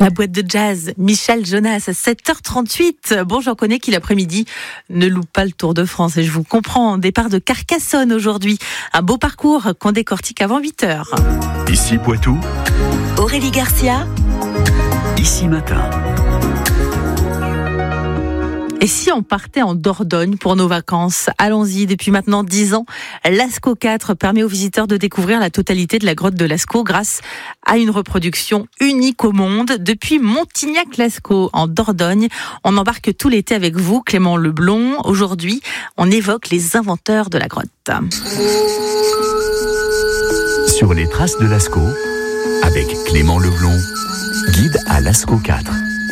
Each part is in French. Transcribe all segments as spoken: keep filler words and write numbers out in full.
La boîte de jazz, Michel Jonas, à sept heures trente-huit. Bon, j'en connais qui l'après-midi ne loupe pas le Tour de France. Et je vous comprends, départ de Carcassonne aujourd'hui. Un beau parcours qu'on décortique avant huit heures. Ici Poitou, Aurélie Garcia, Ici Matin. Et si on partait en Dordogne pour nos vacances? Allons-y, depuis maintenant dix ans, Lascaux quatre permet aux visiteurs de découvrir la totalité de la grotte de Lascaux grâce à une reproduction unique au monde. Depuis Montignac-Lascaux en Dordogne, on embarque tout l'été avec vous, Clément Leblond. Aujourd'hui, on évoque les inventeurs de la grotte. Sur les traces de Lascaux, avec Clément Leblond, guide à Lascaux quatre.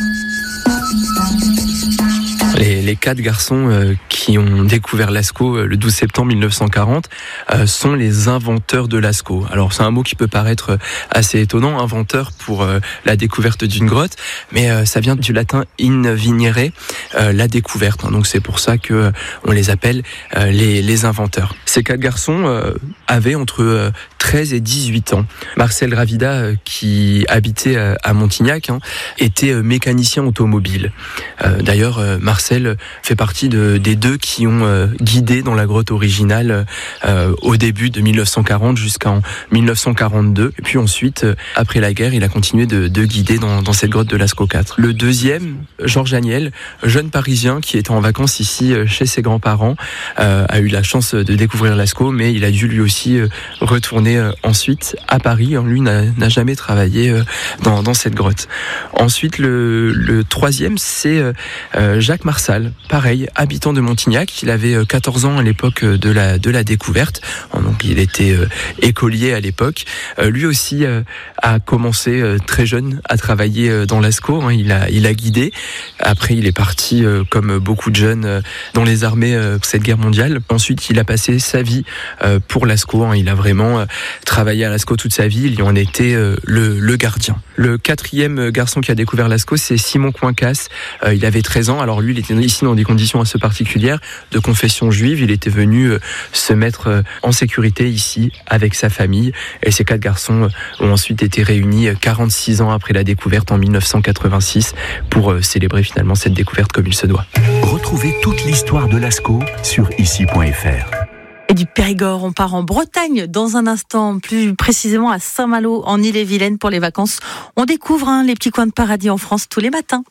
Les, les quatre garçons euh, qui ont découvert Lascaux euh, le douze septembre mille neuf cent quarante euh, sont les inventeurs de Lascaux. Alors c'est un mot qui peut paraître assez étonnant, inventeur pour euh, la découverte d'une grotte, mais euh, ça vient du latin invenire, euh, la découverte. Hein, donc c'est pour ça que euh, on les appelle euh, les, les inventeurs. Ces quatre garçons euh, avaient entre euh, treize et dix-huit ans. Marcel Ravida, euh, qui habitait euh, à Montignac, hein, était euh, mécanicien automobile. Euh, d'ailleurs, euh, Marcel fait partie de, des deux qui ont euh, guidé dans la grotte originale euh, au début de mille neuf cent quarante jusqu'en mille neuf cent quarante-deux. Et puis ensuite, euh, après la guerre, il a continué de, de guider dans, dans cette grotte de Lascaux quatre. Le deuxième, Georges Agnel, jeune Parisien qui était en vacances ici euh, chez ses grands-parents, euh, a eu la chance de découvrir Lascaux, mais il a dû lui aussi euh, retourner euh, ensuite à Paris. Lui n'a, n'a jamais travaillé euh, dans, dans cette grotte. Ensuite, le, le troisième, c'est euh, Jacques Marsal, pareil, habitant de Montignac. Il avait quatorze ans à l'époque de la, de la découverte. Donc, il était euh, écolier à l'époque. Euh, lui aussi euh, a commencé euh, très jeune à travailler euh, dans Lascaux. Hein. Il a, il a guidé. Après, il est parti, euh, comme beaucoup de jeunes, euh, dans les armées euh, pour cette guerre mondiale. Ensuite, il a passé sa vie euh, pour Lascaux. Hein. Il a vraiment euh, travaillé à Lascaux toute sa vie. Il y en était euh, le, le gardien. Le quatrième garçon qui a découvert Lascaux, c'est Simon Coincas. Euh, il avait treize ans. Alors lui, il était ici dans des conditions assez particulières, de confession juive. Il était venu euh, se mettre euh, en sécurité ici avec sa famille. Et ces quatre garçons euh, ont ensuite été réunis euh, quarante-six ans après la découverte en mille neuf cent quatre-vingt-six pour euh, célébrer finalement cette découverte comme il se doit. Retrouvez toute l'histoire de Lascaux sur ici point f r. Et du Périgord, on part en Bretagne dans un instant, plus précisément à Saint-Malo en Ille-et-Vilaine pour les vacances. On découvre hein, les petits coins de paradis en France tous les matins.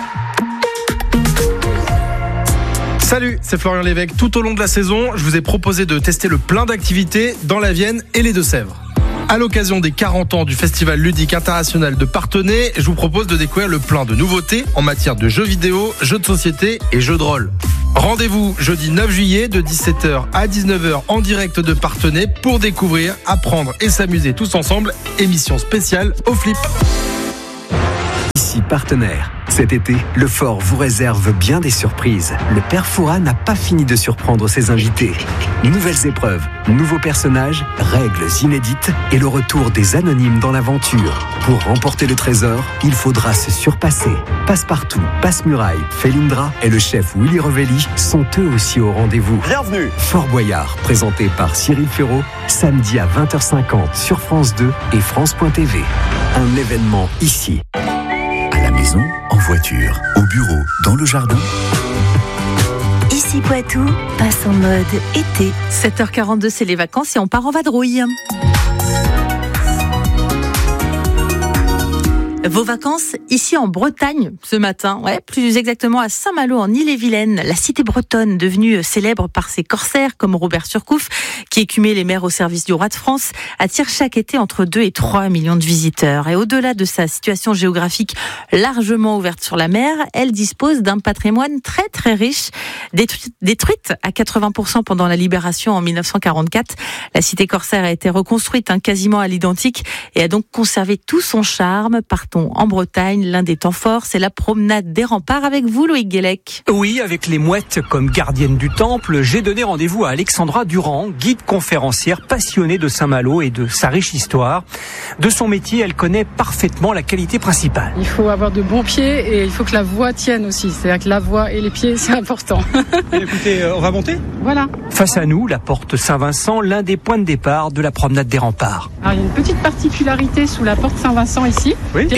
Salut, c'est Florian Lévesque. Tout au long de la saison, je vous ai proposé de tester le plein d'activités dans la Vienne et les Deux-Sèvres. À l'occasion des quarante ans du Festival ludique international de Parthenay, je vous propose de découvrir le plein de nouveautés en matière de jeux vidéo, jeux de société et jeux de rôle. Rendez-vous jeudi neuf juillet de dix-sept heures à dix-neuf heures en direct de Parthenay pour découvrir, apprendre et s'amuser tous ensemble. Émission spéciale au flip. Ici partenaire. Cet été, le Fort vous réserve bien des surprises. Le Père Fouras n'a pas fini de surprendre ses invités. Nouvelles épreuves, nouveaux personnages, règles inédites et le retour des anonymes dans l'aventure. Pour remporter le trésor, il faudra se surpasser. Passepartout, Passe-Muraille, Felindra et le chef Willy Revelli sont eux aussi au rendez-vous. Bienvenue. Fort Boyard, présenté par Cyril Ferraud, samedi à vingt heures cinquante sur France deux et France point T V. Un événement ici. À la maison, en voiture, au bureau, dans le jardin. Ici Poitou passe en mode été. sept heures quarante-deux, c'est les vacances et on part en vadrouille. Vos vacances ici en Bretagne ce matin, ouais, plus exactement à Saint-Malo en Ille-et-Vilaine, la cité bretonne devenue célèbre par ses corsaires comme Robert Surcouf, qui écumait les mers au service du roi de France, attire chaque été entre deux et trois millions de visiteurs. Et au-delà de sa situation géographique largement ouverte sur la mer, elle dispose d'un patrimoine très très riche, détruite, détruite à quatre-vingts pour cent pendant la libération en mille neuf cent quarante-quatre. La cité corsaire a été reconstruite hein, quasiment à l'identique et a donc conservé tout son charme. Partons en Bretagne, l'un des temps forts, c'est la promenade des remparts avec vous, Loïc Guélec. Oui, avec les mouettes comme gardiennes du temple, j'ai donné rendez-vous à Alexandra Durand, guide conférencière passionnée de Saint-Malo et de sa riche histoire. De son métier, elle connaît parfaitement la qualité principale. Il faut avoir de bons pieds et il faut que la voix tienne aussi. C'est-à-dire que la voix et les pieds, c'est important. Et écoutez, on va monter ? Voilà. Face à nous, la porte Saint-Vincent, l'un des points de départ de la promenade des remparts. Alors, il y a une petite particularité sous la porte Saint-Vincent ici. Oui.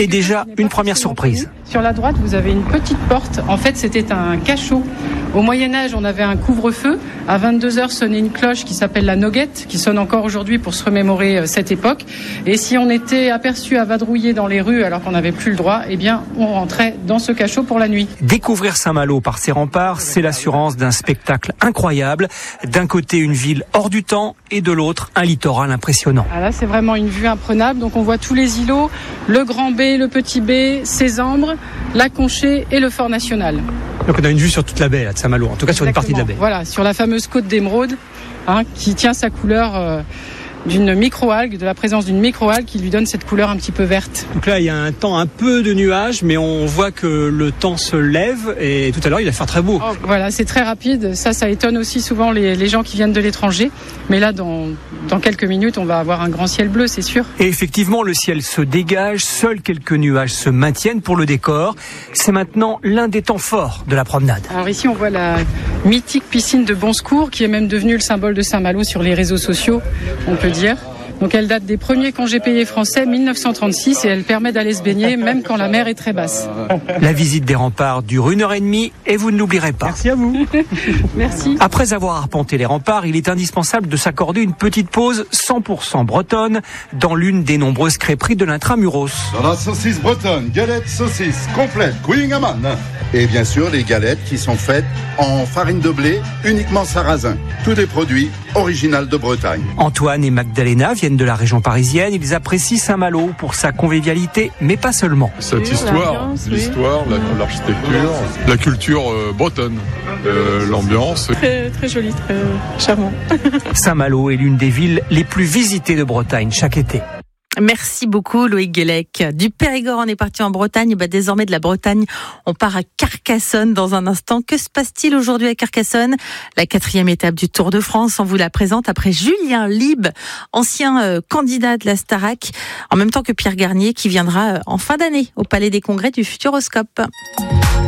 Et déjà, une première surprise. Sur la droite, vous avez une petite porte. En fait, c'était un cachot. Au Moyen-Âge, on avait un couvre-feu. À vingt-deux heures sonnait une cloche qui s'appelle la noguette, qui sonne encore aujourd'hui pour se remémorer cette époque. Et si on était aperçu à vadrouiller dans les rues alors qu'on n'avait plus le droit, eh bien, on rentrait dans ce cachot pour la nuit. Découvrir Saint-Malo par ses remparts, c'est l'assurance d'un spectacle incroyable. D'un côté, une ville hors du temps et de l'autre, un littoral impressionnant. Ah là, c'est vraiment une vue imprenable. Donc, on voit tous les îlots, le Grand B, le Petit B, Sésambre, la Conchée et le Fort National. Donc, on a une vue sur toute la baie là, de Saint-Malo, en tout cas sur Exactement. Une partie de la baie. Voilà, sur la fameuse côte d'émeraude, hein, qui tient sa couleur euh, d'une microalgue, de la présence d'une microalgue qui lui donne cette couleur un petit peu verte. Donc là, il y a un temps un peu de nuages, mais on voit que le temps se lève et tout à l'heure, il va faire très beau. Oh, voilà, c'est très rapide. Ça, ça étonne aussi souvent les, les gens qui viennent de l'étranger. Mais là, dans, dans quelques minutes, on va avoir un grand ciel bleu, c'est sûr. Et effectivement, le ciel se dégage, seuls quelques nuages se maintiennent pour le décor. C'est maintenant l'un des temps forts de la promenade. Alors ici, on voit la mythique piscine de Bonsecours, qui est même devenue le symbole de Saint-Malo sur les réseaux sociaux, on peut dire. Donc elle date des premiers congés payés français, mille neuf cent trente-six, et elle permet d'aller se baigner même quand la mer est très basse. La visite des remparts dure une heure et demie et vous ne l'oublierez pas. Merci à vous. Merci. Après avoir arpenté les remparts, il est indispensable de s'accorder une petite pause cent pour cent bretonne dans l'une des nombreuses crêperies de l'intramuros. Dans la saucisse bretonne, galette saucisse complète, Queen-Aman. Et bien sûr, les galettes qui sont faites en farine de blé, uniquement sarrasin. Tous des produits originaux de Bretagne. Antoine et Magdalena viennent de la région parisienne. Ils apprécient Saint-Malo pour sa convivialité, mais pas seulement. Cette histoire, l'histoire, la, l'architecture, la culture euh, bretonne, euh, l'ambiance. Très, très joli, très charmant. Saint-Malo est l'une des villes les plus visitées de Bretagne chaque été. Merci beaucoup Loïc Guélec. Du Périgord, on est parti en Bretagne. Bah, désormais de la Bretagne, on part à Carcassonne dans un instant. Que se passe-t-il aujourd'hui à Carcassonne? La quatrième étape du Tour de France, on vous la présente après Julien Lieb, ancien euh, candidat de la Starac, en même temps que Pierre Garnier qui viendra euh, en fin d'année au Palais des Congrès du Futuroscope.